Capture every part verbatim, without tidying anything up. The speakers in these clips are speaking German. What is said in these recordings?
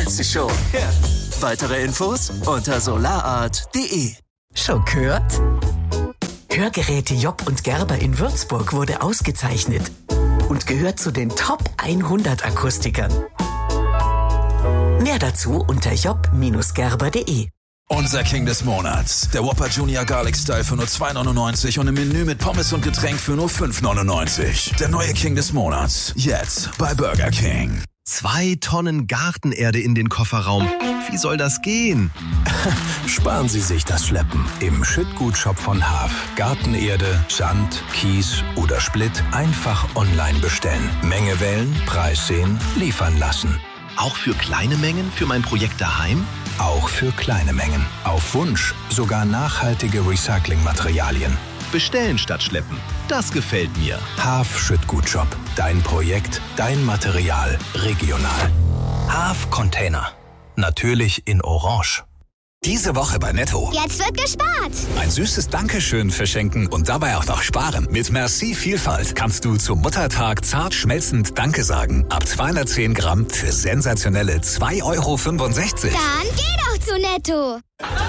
kennst sie schon. Ja. Weitere Infos unter solarart punkt de. Schon gehört? Hörgeräte Job und Gerber in Würzburg wurde ausgezeichnet und gehört zu den Top hundert Akustikern. Mehr dazu unter job Bindestrich gerber punkt de. Unser King des Monats. Der Whopper Junior Garlic Style für nur zwei neunundneunzig und im Menü mit Pommes und Getränk für nur fünf neunundneunzig. Der neue King des Monats. Jetzt bei Burger King. Zwei Tonnen Gartenerde in den Kofferraum. Wie soll das gehen? Sparen Sie sich das Schleppen. Im Schüttgut-Shop von Haaf. Gartenerde, Sand, Kies oder Splitt einfach online bestellen. Menge wählen, Preis sehen, liefern lassen. Auch für kleine Mengen für mein Projekt daheim? Auch für kleine Mengen. Auf Wunsch sogar nachhaltige Recyclingmaterialien. Bestellen statt schleppen. Das gefällt mir. Haaf Schüttgutshop. Dein Projekt, dein Material, regional. Haaf Container. Natürlich in Orange. Diese Woche bei Netto. Jetzt wird gespart. Ein süßes Dankeschön verschenken und dabei auch noch sparen. Mit Merci Vielfalt kannst du zum Muttertag zart schmelzend Danke sagen. Ab zweihundertzehn Gramm für sensationelle zwei Euro fünfundsechzig. Dann geh doch zu Netto.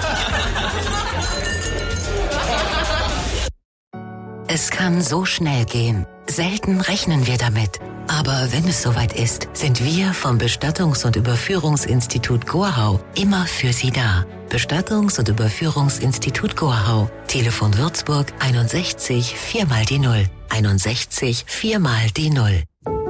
Es kann so schnell gehen. Selten rechnen wir damit. Aber wenn es soweit ist, sind wir vom Bestattungs- und Überführungsinstitut Gorhau immer für Sie da. Bestattungs- und Überführungsinstitut Gorhau. Telefon Würzburg einundsechzig vier mal die Null. einundsechzig vier mal die Null.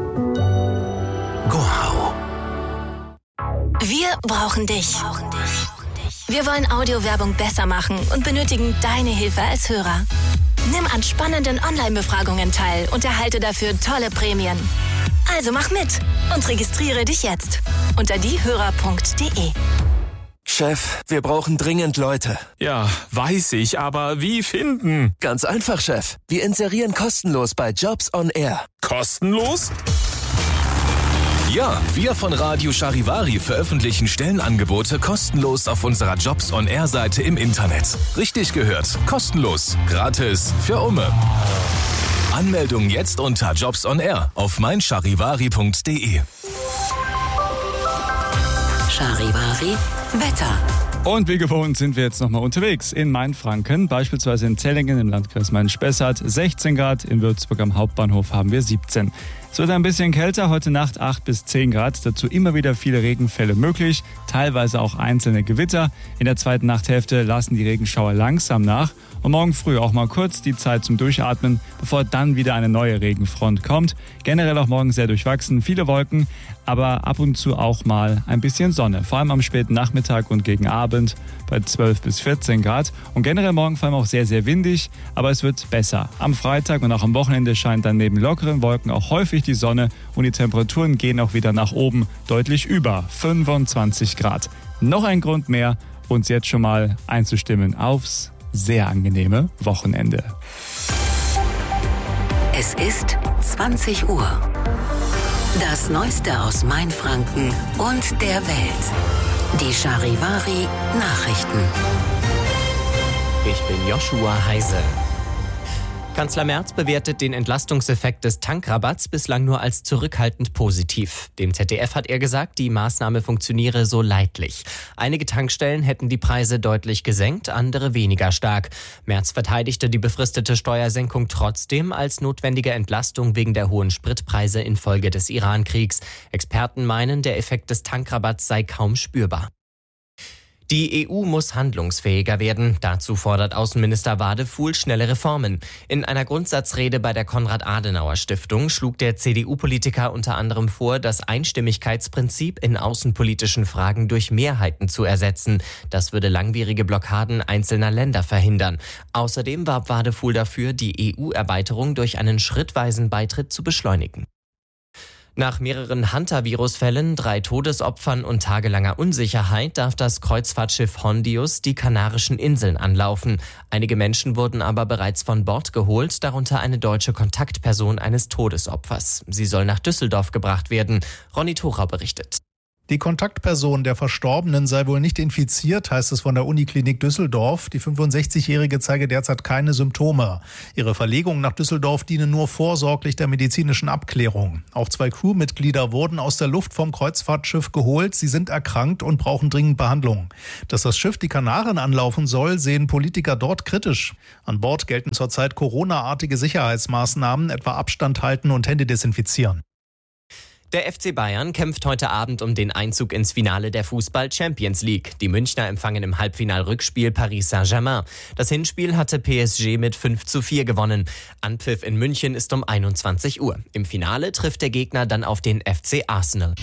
Gorhau. Wir brauchen dich. Wir wollen Audiowerbung besser machen und benötigen deine Hilfe als Hörer. Nimm an spannenden Online-Befragungen teil und erhalte dafür tolle Prämien. Also mach mit und registriere dich jetzt unter diehörer punkt de. Chef, wir brauchen dringend Leute. Ja, weiß ich, aber wie finden? Ganz einfach, Chef. Wir inserieren kostenlos bei Jobs on Air. Kostenlos? Ja, wir von Radio Charivari veröffentlichen Stellenangebote kostenlos auf unserer Jobs-on-Air-Seite im Internet. Richtig gehört, kostenlos, gratis, für Umme. Anmeldung jetzt unter Jobs on Air auf meincharivari punkt de. Charivari Wetter. Und wie gewohnt sind wir jetzt nochmal unterwegs in Mainfranken, beispielsweise in Zellingen im Landkreis Main-Spessart sechzehn Grad, in Würzburg am Hauptbahnhof haben wir siebzehn. Es wird ein bisschen kälter, heute Nacht acht bis zehn Grad, dazu immer wieder viele Regenfälle möglich, teilweise auch einzelne Gewitter. In der zweiten Nachthälfte lassen die Regenschauer langsam nach und morgen früh auch mal kurz die Zeit zum Durchatmen, bevor dann wieder eine neue Regenfront kommt. Generell auch morgen sehr durchwachsen, viele Wolken, aber ab und zu auch mal ein bisschen Sonne, vor allem am späten Nachmittag und gegen Abend bei zwölf bis vierzehn Grad. Und generell morgen vor allem auch sehr, sehr windig, aber es wird besser. Am Freitag und auch am Wochenende scheint dann neben lockeren Wolken auch häufig die Sonne und die Temperaturen gehen auch wieder nach oben, deutlich über fünfundzwanzig Grad. Noch ein Grund mehr, uns jetzt schon mal einzustimmen aufs sehr angenehme Wochenende. Es ist zwanzig Uhr. Das Neueste aus Mainfranken und der Welt. Die Charivari Nachrichten. Ich bin Joshua Heise. Kanzler Merz bewertet den Entlastungseffekt des Tankrabatts bislang nur als zurückhaltend positiv. Dem Z D F hat er gesagt, die Maßnahme funktioniere so leidlich. Einige Tankstellen hätten die Preise deutlich gesenkt, andere weniger stark. Merz verteidigte die befristete Steuersenkung trotzdem als notwendige Entlastung wegen der hohen Spritpreise infolge des Iran-Kriegs. Experten meinen, der Effekt des Tankrabatts sei kaum spürbar. Die E U muss handlungsfähiger werden. Dazu fordert Außenminister Wadefuhl schnelle Reformen. In einer Grundsatzrede bei der Konrad-Adenauer-Stiftung schlug der C D U-Politiker unter anderem vor, das Einstimmigkeitsprinzip in außenpolitischen Fragen durch Mehrheiten zu ersetzen. Das würde langwierige Blockaden einzelner Länder verhindern. Außerdem warb Wadefuhl dafür, die E U-Erweiterung durch einen schrittweisen Beitritt zu beschleunigen. Nach mehreren Hunter-Virus-Fällen, drei Todesopfern und tagelanger Unsicherheit darf das Kreuzfahrtschiff Hondius die Kanarischen Inseln anlaufen. Einige Menschen wurden aber bereits von Bord geholt, darunter eine deutsche Kontaktperson eines Todesopfers. Sie soll nach Düsseldorf gebracht werden. Ronny Thorau berichtet. Die Kontaktperson der Verstorbenen sei wohl nicht infiziert, heißt es von der Uniklinik Düsseldorf. Die fünfundsechzigjährige zeige derzeit keine Symptome. Ihre Verlegung nach Düsseldorf diene nur vorsorglich der medizinischen Abklärung. Auch zwei Crewmitglieder wurden aus der Luft vom Kreuzfahrtschiff geholt. Sie sind erkrankt und brauchen dringend Behandlung. Dass das Schiff die Kanaren anlaufen soll, sehen Politiker dort kritisch. An Bord gelten zurzeit Corona-artige Sicherheitsmaßnahmen, etwa Abstand halten und Hände desinfizieren. Der F C Bayern kämpft heute Abend um den Einzug ins Finale der Fußball-Champions League. Die Münchner empfangen im Halbfinal-Rückspiel Paris Saint-Germain. Das Hinspiel hatte P S G mit fünf zu vier gewonnen. Anpfiff in München ist um einundzwanzig Uhr. Im Finale trifft der Gegner dann auf den F C Arsenal.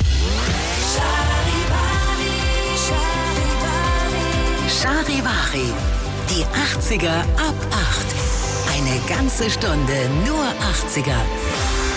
Charivari, die achtziger ab acht. Eine ganze Stunde nur achtziger.